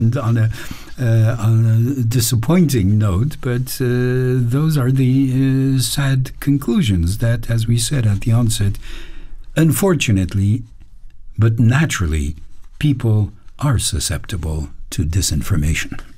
on a disappointing note, but those are the sad conclusions that, as we said at the onset, unfortunately, but naturally, people are susceptible to disinformation.